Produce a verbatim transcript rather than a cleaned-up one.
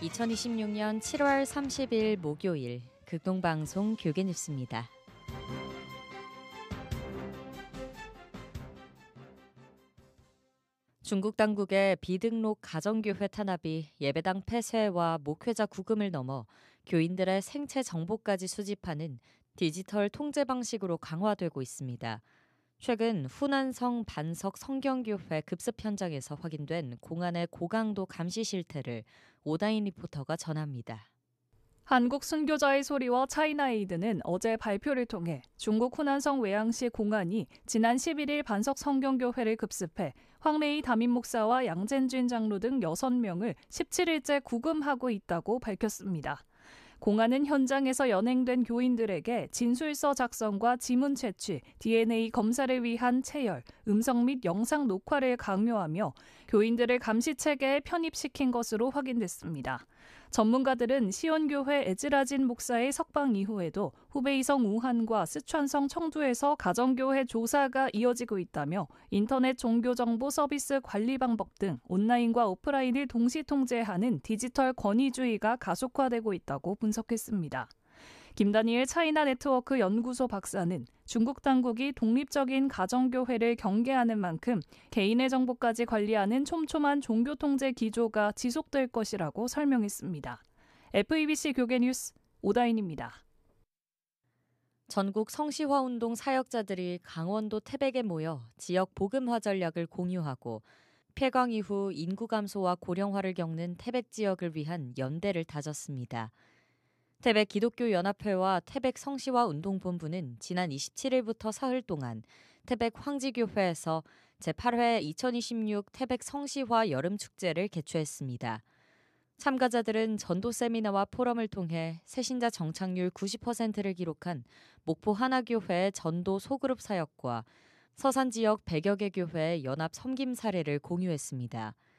이천이십육 년 칠월 삼십일 목요일 극동방송 교계뉴스입니다. 중국 당국의 비등록 가정교회 탄압이 예배당 폐쇄와 목회자 구금을 넘어 교인들의 생체 정보까지 수집하는 디지털 통제 방식으로 강화되고 있습니다. 최근 후난성 반석 성경교회 급습 현장에서 확인된 공안의 고강도 감시 실태를 오다인 리포터가 전합니다. 한국 순교자의 소리와 차이나에이드는 어제 발표를 통해 중국 후난성 외양시 공안이 지난 십일 일 반석 성경교회를 급습해 황레이 담임 목사와 양젠쥔 장로 등 여섯 명을 십칠 일째 구금하고 있다고 밝혔습니다. 공안은 현장에서 연행된 교인들에게 진술서 작성과 지문 채취, 디엔에이 검사를 위한 체열, 음성 및 영상 녹화를 강요하며 교인들을 감시체계에 편입시킨 것으로 확인됐습니다. 전문가들은 시온교회 에즈라진 목사의 석방 이후에도 후베이성 우한과 스촨성 청두에서 가정교회 조사가 이어지고 있다며 인터넷 종교정보 서비스 관리 방법 등 온라인과 오프라인을 동시 통제하는 디지털 권위주의가 가속화되고 있다고 분석했습니다. 김다니엘 차이나 네트워크 연구소 박사는 중국 당국이 독립적인 가정교회를 경계하는 만큼 개인의 정보까지 관리하는 촘촘한 종교통제 기조가 지속될 것이라고 설명했습니다. 에프이비씨 교계뉴스 오다인입니다. 전국 성시화운동 사역자들이 강원도 태백에 모여 지역 복음화 전략을 공유하고 폐광 이후 인구 감소와 고령화를 겪는 태백 지역을 위한 연대를 다졌습니다. 태백 기독교연합회와 태백 성시화 운동본부는 지난 이십칠 일부터 사흘 동안 태백 황지교회에서 제팔 회 이천이십육 태백 성시화 여름축제를 개최했습니다. 참가자들은 전도 세미나와 포럼을 통해 새신자 정착률 구십 퍼센트를 기록한 목포 하나교회의 전도 소그룹 사역과 서산 지역 백여 개 교회의 연합 섬김 사례를 공유했습니다.